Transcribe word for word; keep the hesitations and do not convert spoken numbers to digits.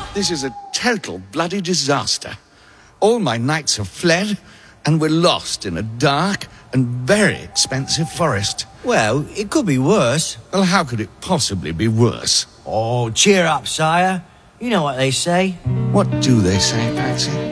This is a total bloody disaster. All my knights have fled, and we're lost in a dark and very expensive forest. Well, it could be worse. Well, how could it possibly be worse? Oh, cheer up, sire. You know what they say. What do they say, Patsy?